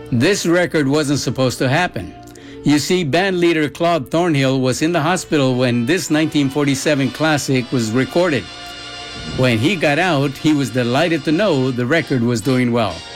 This record wasn't supposed to happen. You see, band leader Claude Thornhill was in the hospital when this 1947 classic was recorded. When he got out, he was delighted to know the record was doing well.